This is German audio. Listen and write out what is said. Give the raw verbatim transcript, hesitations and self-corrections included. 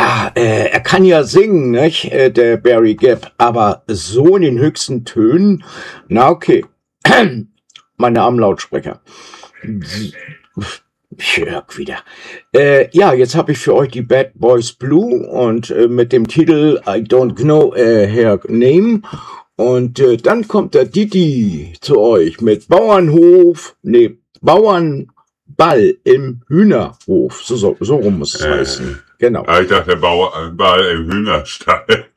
ja, äh, er kann ja singen, nicht, äh, der Barry Gibb, aber so in den höchsten Tönen, na okay, meine armen Lautsprecher. Jörg wieder. Äh, ja, jetzt habe ich für euch die Bad Boys Blue und äh, mit dem Titel I Don't Know äh, Her Name. Und äh, dann kommt der Didi zu euch mit Bauernhof, nee, Bauernball im Hühnerhof. So, so, so rum muss es äh, heißen. Genau. Ich dachte, Bauernball im Hühnerstall.